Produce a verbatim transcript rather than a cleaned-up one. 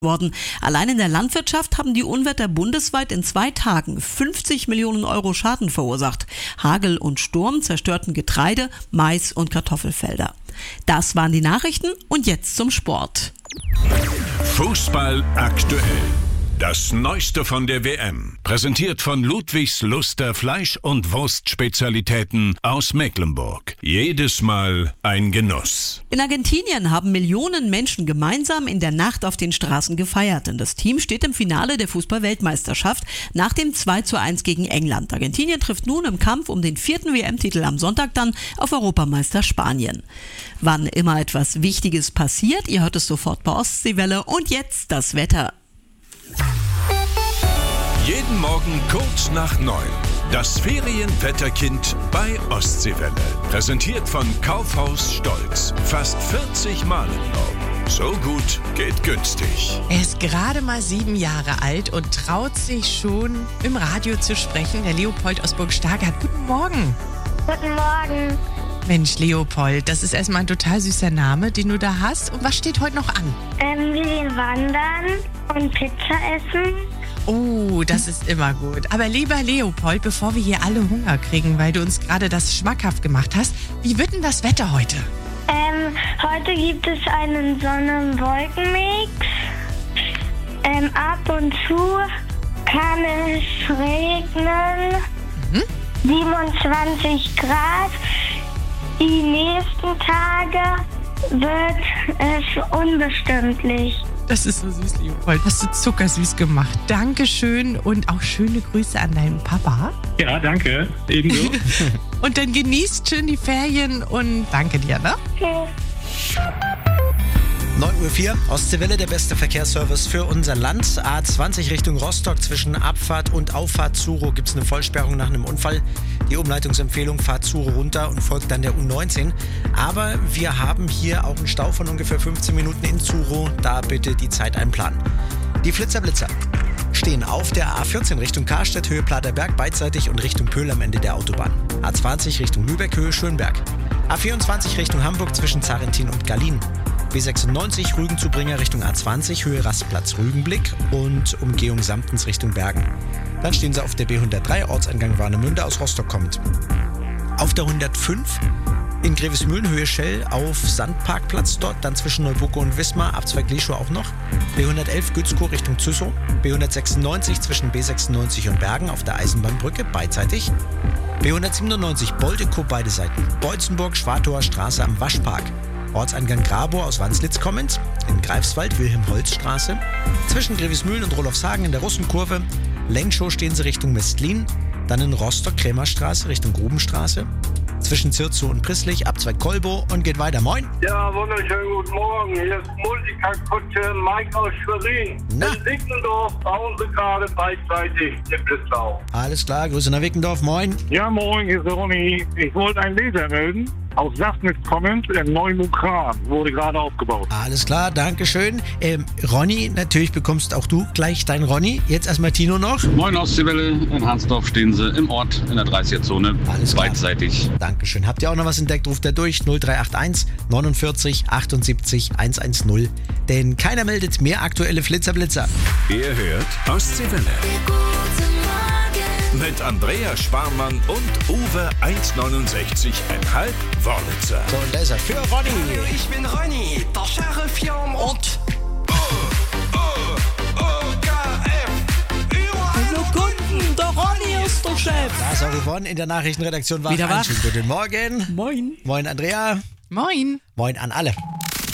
worden. Allein in der Landwirtschaft haben die Unwetter bundesweit in zwei Tagen fünfzig Millionen Euro Schaden verursacht. Hagel und Sturm zerstörten Getreide, Mais und Kartoffelfelder. Das waren die Nachrichten und jetzt zum Sport. Fußball aktuell. Das Neueste von der W M. Präsentiert von Ludwigs Luster Fleisch- und Wurstspezialitäten aus Mecklenburg. Jedes Mal ein Genuss. In Argentinien haben Millionen Menschen gemeinsam in der Nacht auf den Straßen gefeiert. Denn das Team steht im Finale der Fußball-Weltmeisterschaft nach dem zwei zu eins gegen England. Argentinien trifft nun im Kampf um den vierten W M-Titel am Sonntag dann auf Europameister Spanien. Wann immer etwas Wichtiges passiert, ihr hört es sofort bei Ostseewelle. Und jetzt das Wetter. Jeden Morgen kurz nach neun. Das Ferienwetterkind bei Ostseewelle. Präsentiert von Kaufhaus Stolz. Fast vierzig Mal im Norden. So gut geht günstig. Er ist gerade mal sieben Jahre alt und traut sich schon im Radio zu sprechen. Der Leopold aus Burg Stargard. Guten Morgen. Guten Morgen. Mensch, Leopold, das ist erstmal ein total süßer Name, den du da hast. Und was steht heute noch an? Ähm, wir gehen wandern und Pizza essen. Oh, das ist immer gut. Aber lieber Leopold, bevor wir hier alle Hunger kriegen, weil du uns gerade das schmackhaft gemacht hast, wie wird denn das Wetter heute? Ähm, heute gibt es einen Sonnen-Wolken-Mix. Ähm, ab und zu kann es regnen. Mhm. siebenundzwanzig Grad. Die nächsten Tage wird es unbestündlich. Das ist so süß, Leopold. Hast du zuckersüß gemacht. Dankeschön und auch schöne Grüße an deinen Papa. Ja, danke. Ebenso. Und dann genießt schön die Ferien und danke dir, ne? Okay. neun Uhr vier, Ostseewelle, der beste Verkehrsservice für unser Land. A zwanzig Richtung Rostock, zwischen Abfahrt und Auffahrt Zuro gibt es eine Vollsperrung nach einem Unfall. Die Umleitungsempfehlung, fahrt Zuro runter und folgt dann der U neunzehn. Aber wir haben hier auch einen Stau von ungefähr fünfzehn Minuten in Zuro. Da bitte die Zeit einplanen. Die Flitzer-Blitzer stehen auf der A vierzehn Richtung Karstedt, Höhe Platerberg, beidseitig und Richtung Pöhl am Ende der Autobahn. A zwanzig Richtung Lübeck, Höhe Schönberg. A vierundzwanzig Richtung Hamburg zwischen Zarentin und Gallien. B sechsundneunzig Rügenzubringer Richtung A zwanzig, Höhe Rastplatz Rügenblick und Umgehung Samtens Richtung Bergen. Dann stehen sie auf der B hundertdrei, Ortsangang Warnemünde aus Rostock kommend. Auf der hundertfünf in Grevesmühlen, Höhe Schell auf Sandparkplatz dort, dann zwischen Neubucke und Wismar, Abzweig Leschow auch noch. B hundertelf Gützkow Richtung Züssow, B hundertsechsundneunzig zwischen B sechsundneunzig und Bergen auf der Eisenbahnbrücke, beidseitig. B hundertsiebenundneunzig Boldekow beide Seiten, Beutzenburg, Schwartauer Straße am Waschpark. Ortseingang Grabow aus Wanslitz kommend, in Greifswald Wilhelm-Holz-Straße, zwischen Grevesmühlen und Rolofshagen in der Russenkurve, Lengschow stehen sie Richtung Mestlin, dann in Rostock Krämerstraße Richtung Grubenstraße, zwischen Zirzow und Prisslich, Abzweig Kolbow und geht weiter. Moin! Ja, wunderschönen guten Morgen. Hier ist Musikerkutsche Mike aus Schwerin. Na? In Wickendorf bauen sie gerade beidseitig den Blitzau. Alles klar, Grüße nach Wickendorf, moin! Ja, moin, hier ist der Ronny. Ich wollte einen Leser melden. Aus Sassnitz kommend, in Neumukran wurde gerade aufgebaut. Alles klar, Dankeschön. Ähm, Ronny, natürlich bekommst auch du gleich dein Ronny. Jetzt erstmal Tino noch. Moin Ostseewelle, in Hansdorf stehen sie im Ort in der dreißiger-Zone. Alles klar. Beidseitig. Dankeschön. Habt ihr auch noch was entdeckt, ruft er durch null drei acht eins neunundvierzig achtundsiebzig hundertzehn. Denn keiner meldet mehr aktuelle Flitzer-Blitzer. Ihr hört Ostseewelle. Mit Andrea Sparmann und Uwe eins neunundsechzig Komma fünf Wörlitzer. So, und da ist er für Ronny. Hallo, ich bin Ronny, der Sheriff hier am Ort. Oh, oh, O, K, F, Hallo Kunden, der Ronny ist der Chef. Da ist auch Yvonne in der Nachrichtenredaktion. Wieder wach. Schönen guten Morgen. Moin. Moin, Andrea. Moin. Moin an alle.